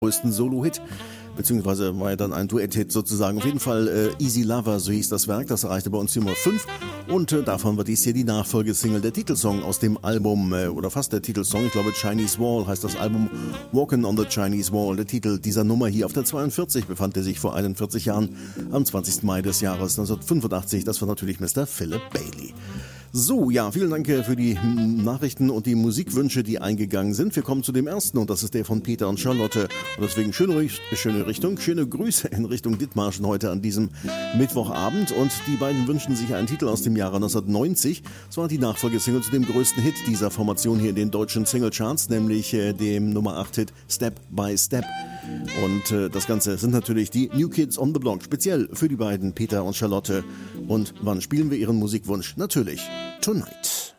größten Solo-Hit, beziehungsweise war ja dann ein Duett-Hit sozusagen. Auf jeden Fall Easy Lover, so hieß das Werk, das erreichte bei uns die Nummer 5 und davon war dies hier die Nachfolgesingle, der Titelsong aus dem Album, oder fast der Titelsong, ich glaube Chinese Wall heißt das Album, Walking on the Chinese Wall. Der Titel dieser Nummer hier auf der 42 befand er sich vor 41 Jahren am 20. Mai des Jahres 1985, das war natürlich Mr. Philip Bailey. So, ja, vielen Dank für die Nachrichten und die Musikwünsche, die eingegangen sind. Wir kommen zu dem ersten und das ist der von Peter und Charlotte. Und deswegen schöne Grüße in Richtung Dithmarschen heute an diesem Mittwochabend. Und die beiden wünschen sich einen Titel aus dem Jahre 1990. Es war die Nachfolgesingle zu dem größten Hit dieser Formation hier in den deutschen Singlecharts, nämlich dem Nummer 8-Hit Step by Step. Und das Ganze sind natürlich die New Kids on the Block, speziell für die beiden Peter und Charlotte. Und wann spielen wir ihren Musikwunsch? Natürlich Tonight.